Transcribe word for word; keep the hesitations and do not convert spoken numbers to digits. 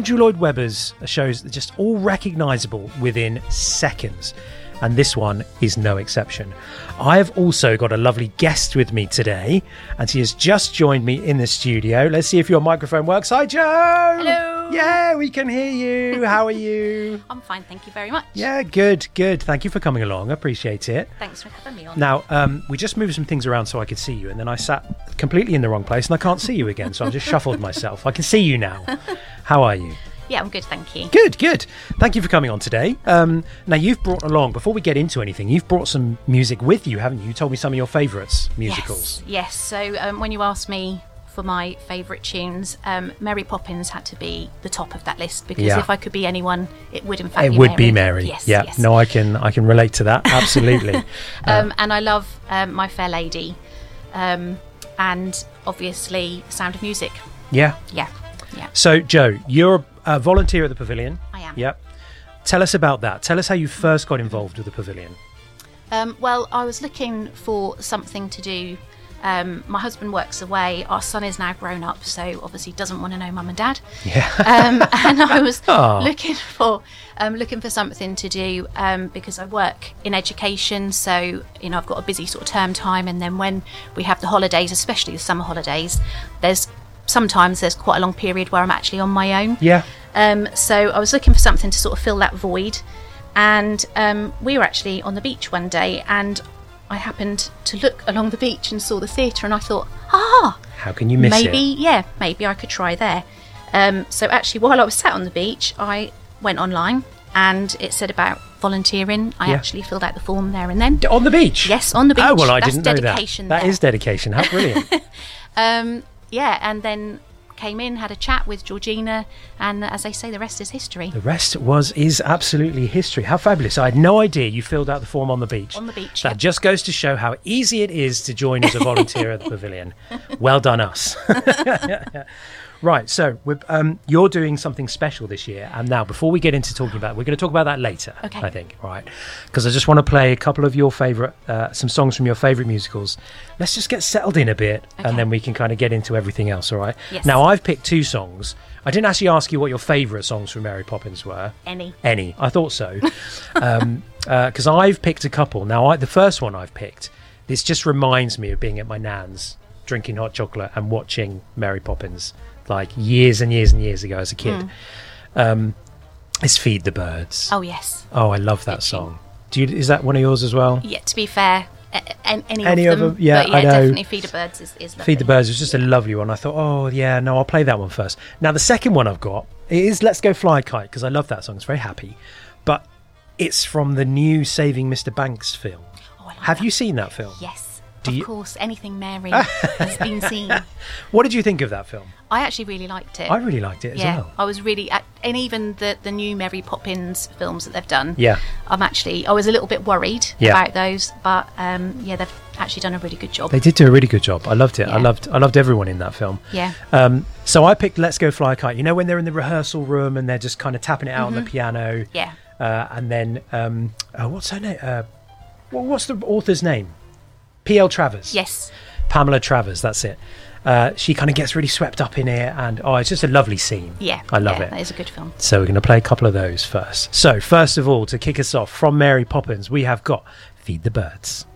Andrew Lloyd Webber's shows are just all recognisable within seconds. And this one is no exception. I have also got a lovely guest with me today, and she has just joined me in the studio. Let's see if your microphone works. Hi, Jo! Hello! Yeah, we can hear you. How are you? I'm fine, thank you very much. Yeah, good, good. Thank you for coming along. I appreciate it. Thanks for having me on. Now, um, we just moved some things around so I could see you, and then I sat completely in the wrong place, and I can't see you again, so I've just shuffled myself. I can see you now. How are you? Yeah, I'm good, thank you. Good, good. Thank you for coming on today. Um, now, you've brought along, before we get into anything, you've brought some music with you, haven't you? You told me some of your favourites, musicals. Yes, yes. So um, when you asked me for my favourite tunes, um, Mary Poppins had to be the top of that list, because Yeah. if I could be anyone, it would in fact It be would Mary. be Mary. Yes, yeah. yes. No, I can I can relate to that, absolutely. um, and I love um, My Fair Lady, um, and obviously Sound of Music. Yeah. Yeah, yeah. So, Jo, you're a volunteer at the Pavilion. I am. Yep. Tell us about that. Tell us how you first got involved with the Pavilion. Um, well, I was looking for something to do. Um, my husband works away. Our son is now grown up, so obviously doesn't want to know mum and dad. Yeah. Um, and I was Aw. looking for um, looking for something to do um, because I work in education. So you know I've got a busy sort of term time, and then when we have the holidays, especially the summer holidays, there's sometimes there's quite a long period where I'm actually on my own. Yeah. Um, so I was looking for something to sort of fill that void, and um, we were actually on the beach one day, and I happened to look along the beach and saw the theatre, and I thought, ah, How can you miss maybe, it? yeah, maybe I could try there. Um, so actually, while I was sat on the beach, I went online, and it said about volunteering. I Yeah. actually filled out the form there and then. On the beach? Yes, on the beach. Oh, well, I That's didn't know that. dedication That there. is dedication. How brilliant. Um, yeah, and then came in, had a chat with Georgina, and as they say, the rest is history. The rest was is absolutely history. How fabulous. I had no idea you filled out the form on the beach. On the beach, That yep. just goes to show how easy it is to join as a volunteer at the Pavilion. Well done, us. Right, so we're, um, you're doing something special this year. And now, before we get into talking about it, we're going to talk about that later, Okay. I think, right? Because I just want to play a couple of your favourite, uh, some songs from your favourite musicals. Let's just get settled in a bit, Okay. and then we can kind of get into everything else, all right? Yes. Now, I've picked two songs. I didn't actually ask you what your favourite songs from Mary Poppins were. Any. Any. I thought so. um, because I've picked a couple. Now, I, the first one I've picked, this just reminds me of being at my nan's, drinking hot chocolate and watching Mary Poppins, like years and years and years ago as a kid. Mm. Um, it's Feed the Birds. Oh, yes. Oh, I love that Good song. Do you, is that one of yours as well? Yeah, to be fair, a- a- any, Any of of them. them? Yeah, but yeah, I know. definitely Feed the Birds is, is lovely. Feed the Birds was just a lovely one. I thought, oh, yeah, no, I'll play that one first. Now, the second one I've got is Let's Go Fly a Kite, because I love that song. It's very happy. But it's from the new Saving Mister Banks film. Oh, I like Have that. you seen that film? Yes. Do of you- course, anything Mary has been seen. What did you think of that film? I actually really liked it. I really liked it as yeah, well. I was really, and even the the new Mary Poppins films that they've done. Yeah. I'm actually, I was a little bit worried Yeah. about those, but um, yeah, they've actually done a really good job. They did do a really good job. I loved it. I Yeah. loved I loved everyone in that film. Yeah. Um, so I picked Let's Go Fly a Kite. You know when they're in the rehearsal room and they're just kind of tapping it out on the piano? Mm-hmm. Yeah. Uh, and then, um, oh, what's her name? Uh, well, what's the author's name? P L Travers. Yes. Pamela Travers, that's it. Uh, she kind of gets really swept up in it, and oh, it's just a lovely scene. Yeah. I love yeah, it. That is a good film. So we're going to play a couple of those first. So first of all, to kick us off from Mary Poppins, we have got Feed the Birds.